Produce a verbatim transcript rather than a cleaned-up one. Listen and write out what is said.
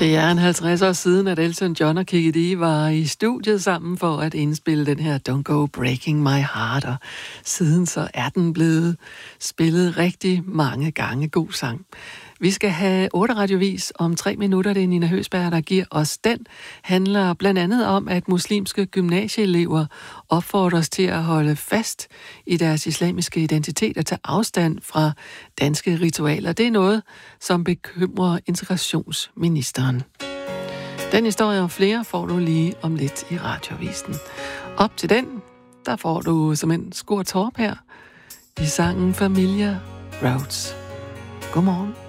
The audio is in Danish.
Det er en halvtreds år siden, at Elton John og Kiki Dee var i studiet sammen for at indspille den her Don't Go Breaking My Heart, og siden så er den blevet spillet rigtig mange gange. God sang. Vi skal have otte radiovis om tre minutter. Det er Nina Høsberg, der giver os den. Handler blandt andet om, at muslimske gymnasieelever opfordres til at holde fast i deres islamiske identitet og tage afstand fra danske ritualer. Det er noget, som bekymrer integrationsministeren. Den historie og flere får du lige om lidt i radiovisen. Op til den, der får du som en Skor Torp her i sangen Familia Roads. Godmorgen.